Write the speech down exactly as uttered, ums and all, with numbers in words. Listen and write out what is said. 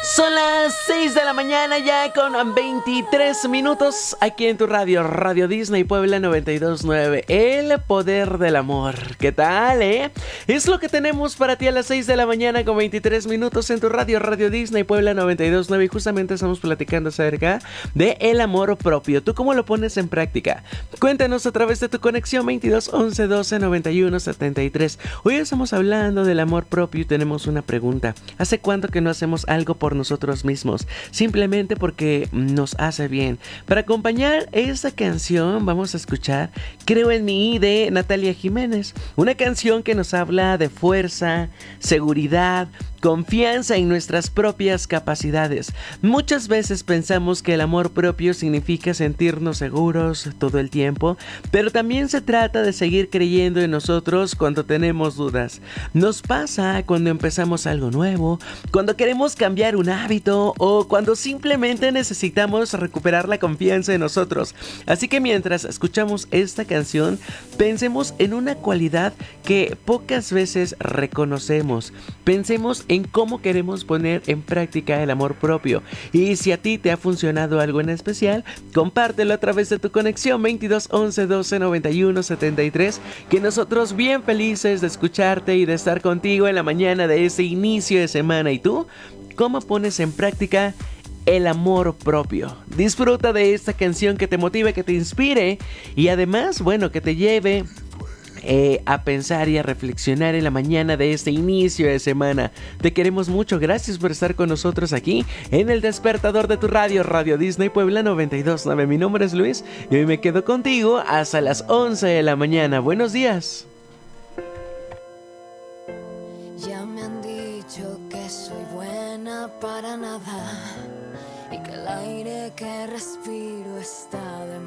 Son las seis de la mañana ya con veintitrés minutos aquí en tu radio, Radio Disney Puebla noventa y dos punto nueve, el poder del amor. ¿Qué tal, eh? Es lo que tenemos para ti a las seis de la mañana con veintitrés minutos en tu radio, Radio Disney Puebla noventa y dos punto nueve, y justamente estamos platicando acerca de el amor propio. ¿Tú cómo lo pones en práctica? Cuéntanos a través de tu conexión veintidós once doce noventa y uno setenta y tres. Hoy estamos hablando del amor propio y tenemos una pregunta. ¿Hace cuánto que no hacemos algo por nosotros mismos, simplemente porque nos hace bien? Para acompañar esta canción vamos a escuchar Creo en mí de Natalia Jiménez, una canción que nos habla de fuerza, seguridad, confianza en nuestras propias capacidades. Muchas veces pensamos que el amor propio significa sentirnos seguros todo el tiempo, pero también se trata de seguir creyendo en nosotros cuando tenemos dudas. Nos pasa cuando empezamos algo nuevo, cuando queremos cambiar un hábito o cuando simplemente necesitamos recuperar la confianza en nosotros. Así que mientras escuchamos esta canción, pensemos en una cualidad que pocas veces reconocemos. Pensemos en cómo queremos poner en práctica el amor propio. Y si a ti te ha funcionado algo en especial, compártelo a través de tu conexión veintidós once doce noventa y uno setenta y tres, que nosotros bien felices de escucharte y de estar contigo en la mañana de ese inicio de semana. ¿Y tú? ¿Cómo pones en práctica el amor propio? Disfruta de esta canción que te motive, que te inspire y además, bueno, que te lleve Eh, a pensar y a reflexionar en la mañana de este inicio de semana. Te queremos mucho, gracias por estar con nosotros aquí en el despertador de tu radio, Radio Disney Puebla noventa y dos punto nueve. Mi nombre es Luis y hoy me quedo contigo hasta las once de la mañana. Buenos días. Ya me han dicho que soy buena para nada y que el aire que respiro está de